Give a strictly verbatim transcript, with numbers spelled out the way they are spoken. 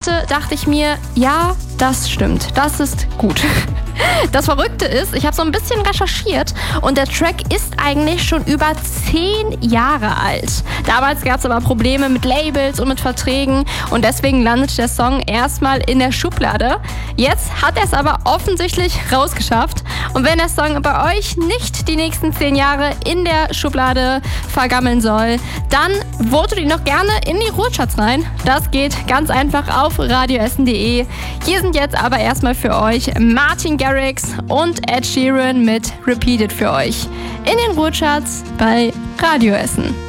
hörte, dachte ich mir, ja, das stimmt, das ist gut. Das Verrückte ist, ich habe so ein bisschen recherchiert und der Track ist eigentlich schon über zehn Jahre alt. Damals gab es aber Probleme mit Labels und mit Verträgen und deswegen landet der Song erstmal in der Schublade. Jetzt hat er es aber offensichtlich rausgeschafft. Und wenn der Song bei euch nicht die nächsten zehn Jahre in der Schublade vergammeln soll, dann votet ihn doch gerne in die Ruhrcharts rein. Das geht ganz einfach auf radioessen punkt de. Hier sind jetzt aber erstmal für euch Martin Garrix und Ed Sheeran mit Repeated für euch in den Ruhrcharts bei Radio Essen.